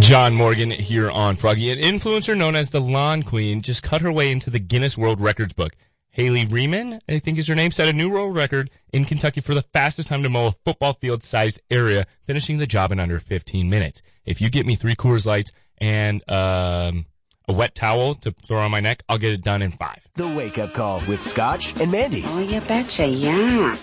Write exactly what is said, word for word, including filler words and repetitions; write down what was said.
John Morgan here on Froggy. An influencer known as the Lawn Queen just cut her way into the Guinness World Records book. Haley Riemann, I think is her name, set a new world record in Kentucky for the fastest time to mow a football field-sized area, finishing the job in under fifteen minutes. If you get me three Coors Lights and um, a wet towel to throw on my neck, I'll get it done in five. The Wake Up Call with Scotch and Mandy. Oh, you betcha, yeah.